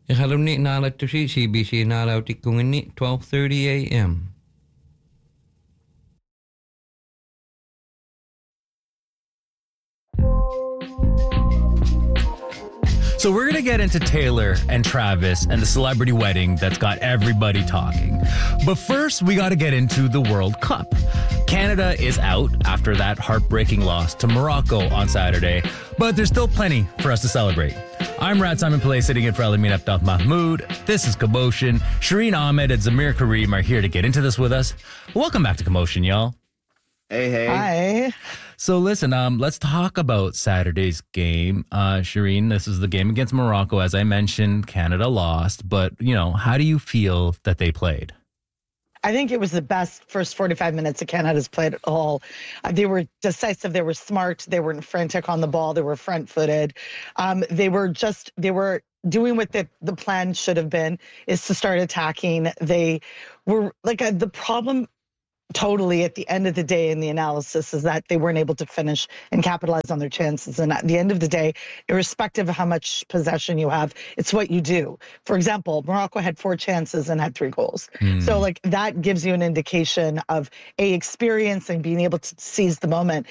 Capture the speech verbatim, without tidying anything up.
Ihalumni nalatusi C B C nalautikungini twelve thirty a.m. So we're going to get into Taylor and Travis and the celebrity wedding that's got everybody talking. But first, we got to get into the World Cup. Canada is out after that heartbreaking loss to Morocco on Saturday, but there's still plenty for us to celebrate. I'm Rad Simon Pillay sitting in for Alamin Abdal Mahmoud. This is Commotion. Shireen Ahmed and Zamir Kareem are here to get into this with us. Welcome back to Commotion, y'all. Hey, hey. Hi. So listen, um, let's talk about Saturday's game. Uh, Shireen, this is the game against Morocco. As I mentioned, Canada lost. But, you know, how do you feel that they played? I think it was the best first forty-five minutes that Canada's played at all. Uh, they were decisive. They were smart. They weren't frantic on the ball. They were front-footed. Um, they were just, they were doing what the, the plan should have been, is to start attacking. They were like a, the problem totally at the end of the day in the analysis is that they weren't able to finish and capitalize on their chances. And at the end of the day, irrespective of how much possession you have, it's what you do. For example, Morocco had four chances and had three goals. Mm. So like that gives you an indication of a experience and being able to seize the moment.